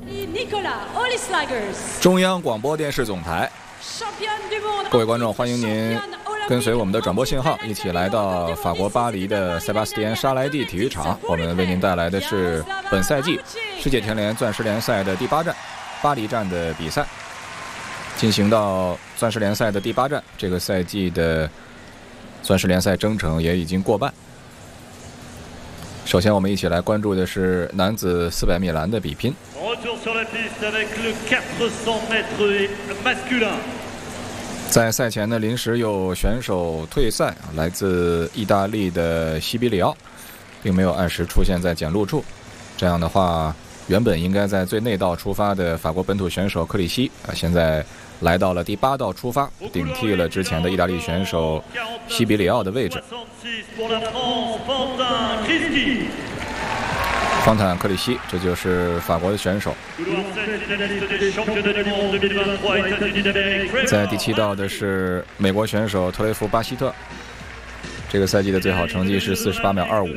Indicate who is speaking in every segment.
Speaker 1: 中央广播电视总台，各位观众，欢迎您跟随我们的转播信号，一起来到法国巴黎的塞巴斯蒂安沙莱蒂体育场。我们为您带来的是本赛季世界田联钻石联赛的第8站，巴黎站的比赛。进行到钻石联赛的第8站，这个赛季的钻石联赛征程也已经过半。首先我们一起来关注的是男子400米栏的比拼。在赛前呢，临时有选手退赛，来自意大利的西比里奥并没有按时出现在检录处。这样的话，原本应该在最内道出发的法国本土选手克里希现在来到了第8道出发，顶替了之前的意大利选手西比里奥的位置。方坦克里希，这就是法国的选手。在第7道的是美国选手特雷弗巴希特，这个赛季的最好成绩是48秒25。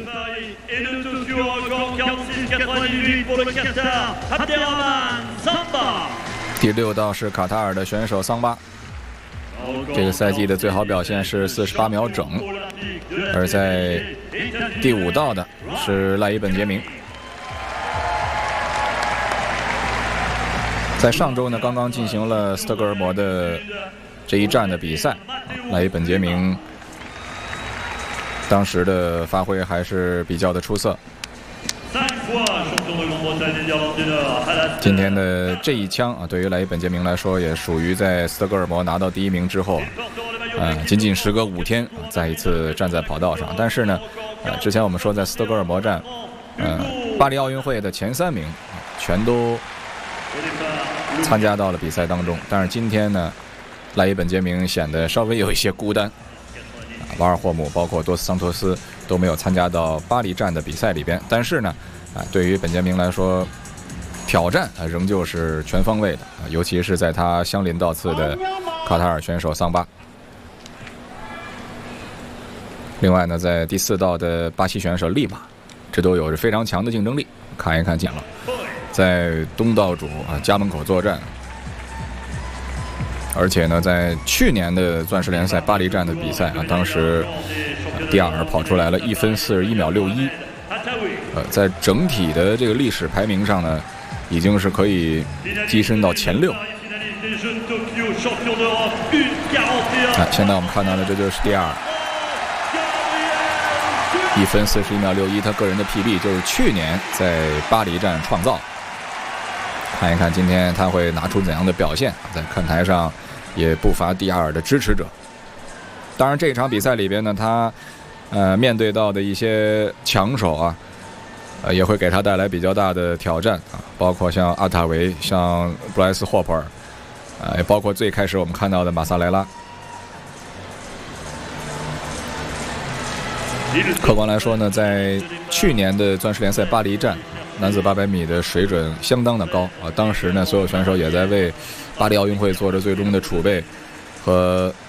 Speaker 1: 第6道是卡塔尔的选手桑巴，这个赛季的最好表现是48秒整。而在第5道的是赖伊本杰明。在上周呢，刚刚进行了斯德哥尔摩的这一站的比赛，赖伊本杰明当时的发挥还是比较的出色。今天的这一枪对于赖伊本杰明来说，也属于在斯德哥尔摩拿到第1名之后，仅仅时隔5天再一次站在跑道上。但是呢，之前我们说在斯德哥尔摩站，巴黎奥运会的前3名全都参加到了比赛当中，但是今天呢，赖伊本杰明显得稍微有一些孤单。瓦尔霍姆包括多斯桑托斯都没有参加到巴黎站的比赛里边，但是呢，对于本杰明来说，挑战仍旧是全方位的，尤其是在他相邻到次的卡塔尔选手桑巴。另外呢，在第4道的巴西选手利马，这都有着非常强的竞争力。看一看讲了，在东道主家门口作战，而且呢，在去年的钻石联赛巴黎站的比赛当时蒂亚尔跑出来了1分41秒61，在整体的这个历史排名上呢，已经是可以跻身到前6。现在我们看到的这就是蒂亚尔1分41秒61，他个人的 PB 就是去年在巴黎站创造。看一看今天他会拿出怎样的表现，在看台上也不乏蒂亚尔的支持者。当然这场比赛里边呢，他面对到的一些强手也会给他带来比较大的挑战包括像阿塔维、像布莱斯霍普尔，也包括最开始我们看到的马萨莱拉。客观来说呢，在去年的钻石联赛巴黎站，男子800米的水准相当的高当时呢，所有选手也在为巴黎奥运会做着最终的储备和